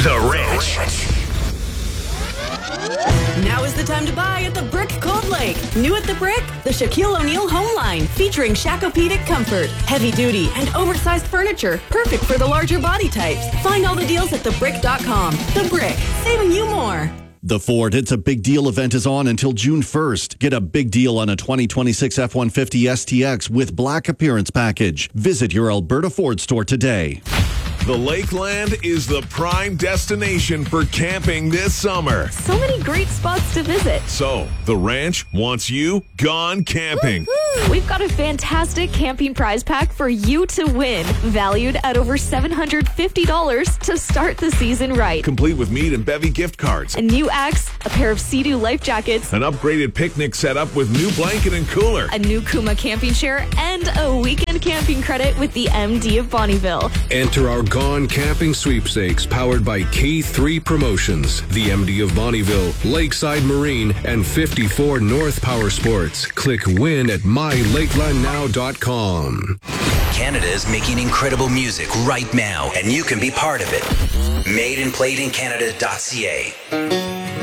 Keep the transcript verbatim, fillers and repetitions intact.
The Ranch. Now is the time to buy at the Brick Cold Lake. New at the Brick, the Shaquille O'Neal Home Line, featuring Shacopedic comfort, heavy duty, and oversized furniture, perfect for the larger body types. Find all the deals at the brick dot com. The Brick, saving you more. The Ford It's a Big Deal event is on until June first. Get a big deal on a twenty twenty-six F one fifty S T X with Black Appearance Package. Visit your Alberta Ford store today. The Lakeland is the prime destination for camping this summer. So many great spots to visit. So, the ranch wants you gone camping. Woo-hoo! We've got a fantastic camping prize pack for you to win, valued at over seven hundred fifty dollars to start the season right. Complete with meat and bevy gift cards. A new axe, a pair of Sea-Doo life jackets, An upgraded picnic setup with new blanket and cooler. a new Kuma camping chair, and a weekend camping credit with the M D of Bonnyville. Enter our Gone Camping Sweepstakes powered by K three Promotions, the M D of Bonnyville, Lakeside Marine, and fifty-four North Power Sports. Click win at my lakeland now dot com. Canada is making incredible music right now, and you can be part of it. made and played in canada dot c a